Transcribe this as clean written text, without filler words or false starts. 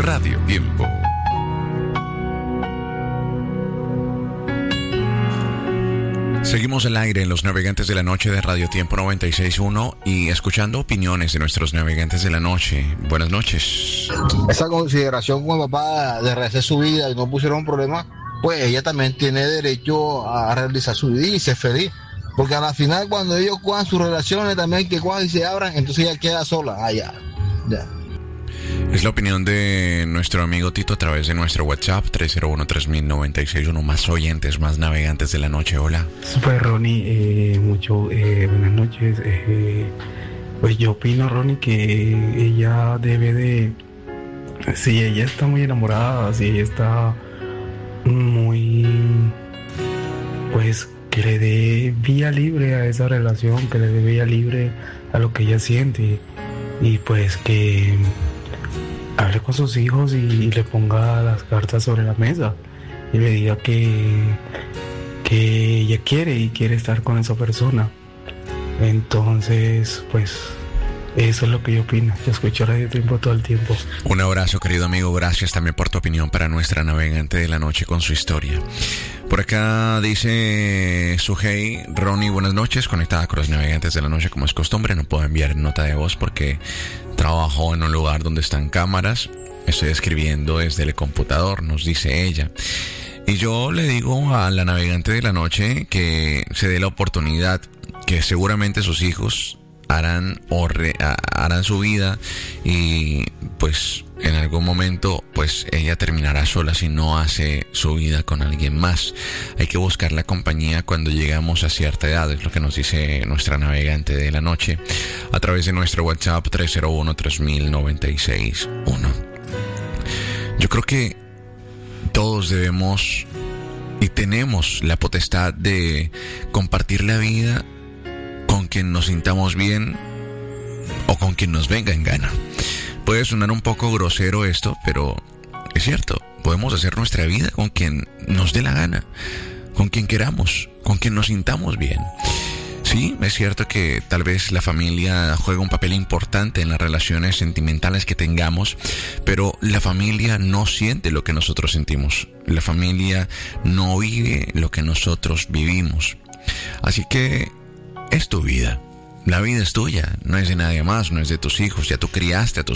Radio Tiempo. Seguimos al aire en los Navegantes de la Noche de Radio Tiempo 96.1 y escuchando opiniones de nuestros Navegantes de la Noche. Buenas noches. Esa consideración con el papá de rehacer su vida y no pusieron un problema, pues ella también tiene derecho a realizar su vida y ser feliz. Porque a la final, cuando ellos cuajan sus relaciones también, que cuajan y se abran, entonces ella queda sola. Ya. Es la opinión de nuestro amigo Tito a través de nuestro WhatsApp 301-3000-961. Más oyentes, más navegantes de la noche. Hola. Super Ronnie, buenas noches. Pues yo opino, Ronnie, que ella debe de, si ella está muy enamorada, si ella está muy, pues que le dé vía libre a esa relación, que le dé vía libre a lo que ella siente, y pues que hable con sus hijos y le ponga las cartas sobre la mesa y le diga que ella quiere estar con esa persona. Entonces, pues eso es lo que yo opino. Yo escucho Radio Tiempo todo el tiempo. Un abrazo, querido amigo. Gracias también por tu opinión para nuestra navegante de la noche con su historia. Por acá dice Sujei, Ronnie, buenas noches. Conectada con los navegantes de la noche como es costumbre. No puedo enviar nota de voz porque trabajo en un lugar donde están cámaras. Estoy escribiendo desde el computador, nos dice ella. Y yo le digo a la navegante de la noche que se dé la oportunidad, que seguramente sus hijos harán su vida y pues en algún momento pues ella terminará sola si no hace su vida con alguien más. Hay que buscar la compañía cuando llegamos a cierta edad, es lo que nos dice nuestra navegante de la noche a través de nuestro WhatsApp 301-3000-961. Yo creo que todos debemos y tenemos la potestad de compartir la vida con quien nos sintamos bien o con quien nos venga en gana. Puede sonar un poco grosero esto, pero es cierto. Podemos hacer nuestra vida con quien nos dé la gana, con quien queramos, con quien nos sintamos bien. Sí, es cierto que tal vez la familia juega un papel importante en las relaciones sentimentales que tengamos, pero la familia no siente lo que nosotros sentimos. La familia no vive lo que nosotros vivimos. Así que es tu vida. La vida es tuya, no es de nadie más, no es de tus hijos. Ya tú criaste a tus